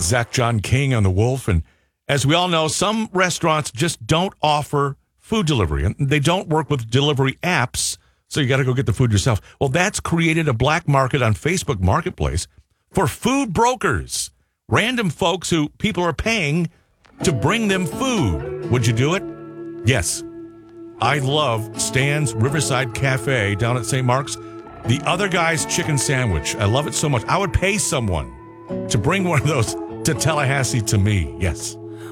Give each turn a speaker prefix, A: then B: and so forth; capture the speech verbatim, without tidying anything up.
A: Zach John King on The Wolf. And as we all know, some restaurants just don't offer food delivery, and they don't work with delivery apps, so you got to go get the food yourself. Well, that's created a black market on Facebook Marketplace for food brokers, random folks who people are paying to bring them food. Would you do it? Yes. I love Stan's Riverside Cafe down at Saint Mark's. The Other Guy's Chicken Sandwich. I love it so much. I would pay someone to bring one of those to Tallahassee to me. Yes.